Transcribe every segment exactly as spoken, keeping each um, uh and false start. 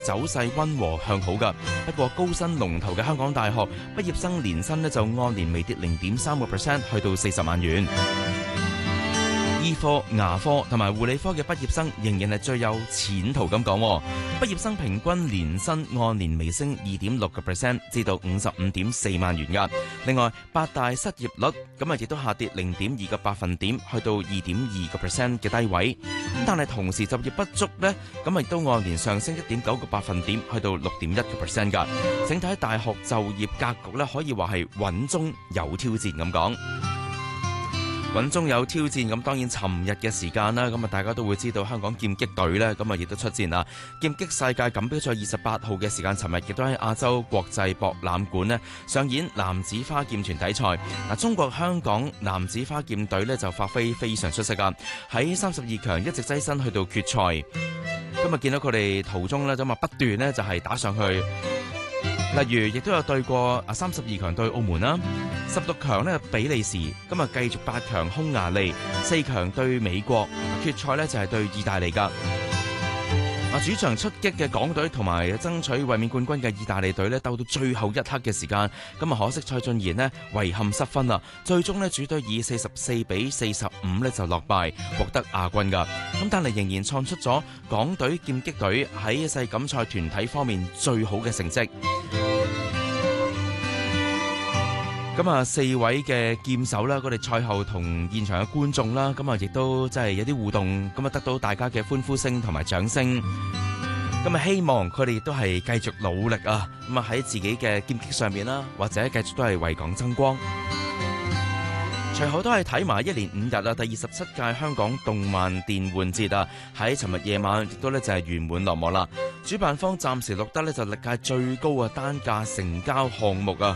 走勢溫和向好㗎。不過高薪龍頭嘅香港大學畢業生年薪呢就按年微跌零點三個 percent， 去到四十萬元。醫科、牙科同埋護理科嘅畢業生仍然係最有前途咁講。畢業生平均年薪按年微升二點六個 percent， 至到五十五點四萬元㗎。另外，八大失業率咁啊，亦都下跌零點二個百分點，去到二點二個 percent 嘅低位。咁但係同時就業不足呢，咁啊亦都按年上升一點九個百分點，去到六點一個 percent 㗎。整體大學就業格局呢，可以話係穩中有挑戰咁講。穩中有挑戰，咁當然尋日嘅時間啦，咁啊大家都會知道香港劍擊隊呢，咁啊亦都出戰啦。劍擊世界錦標賽二十八號嘅時間，尋日亦都喺亞洲國際博覽館呢上演男子花劍團體賽。嗱，中國香港男子花劍隊呢就發揮非常出色噶，喺三十二強一直躋身去到決賽。今日見到佢哋途中呢，咁啊不斷呢就係打上去。例如，亦都有對過啊三十二強對澳門啦，十六強呢比利時，今日繼續八強匈牙利，四強對美國，決賽呢就係對意大利噶。啊，主場出擊嘅港隊同埋爭取衛冕冠軍嘅意大利隊呢，鬥到最後一刻嘅時間，咁啊可惜蔡俊賢呢遺憾失分啦，最終呢主隊以四十四比四十五呢就落敗，獲得亞軍噶。咁但係仍然創出咗港隊劍擊隊喺世錦賽團體方面最好嘅成績。咁啊，四位嘅劍手啦，佢哋賽後同現場嘅觀眾啦，咁啊，亦都真係有啲互動，咁啊，得到大家嘅歡呼聲同埋掌聲。咁啊，希望佢哋亦都係繼續努力啊，咁啊喺自己嘅劍擊上面啦，或者繼續都係為港爭光。隨後都係睇埋一連五日啊，第二十七屆香港動漫電玩節啊，喺尋日夜晚亦都咧就係圓滿落幕啦。主辦方暫時錄得咧就歷屆最高嘅單價成交項目啊！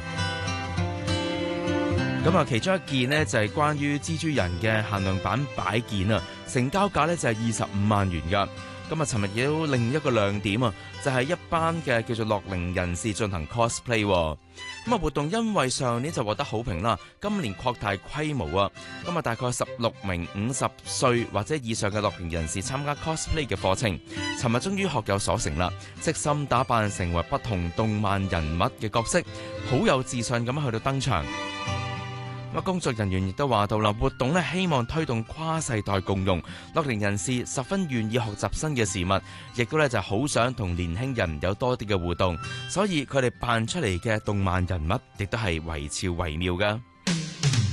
咁啊，其中一件呢就係關於蜘蛛人嘅限量版擺件啊，成交價呢就係二十五萬元噶。咁啊，尋日亦都另一個亮點啊，就係一班嘅叫做樂齡人士進行 cosplay。咁啊，活動因為上年就獲得好評啦，今年擴大規模啊。咁啊，大概十六名五十歲或者以上嘅樂齡人士參加 cosplay 嘅課程，尋日終於學有所成啦，悉心打扮成為不同動漫人物嘅角色，好有自信咁去到登場。工作人員亦都話到啦，活動咧希望推動跨世代共融，樂齡人士十分願意學習新嘅事物，亦都咧就好想同年輕人有多啲嘅互動，所以佢哋扮出嚟嘅動漫人物亦都係惟肖惟妙㗎。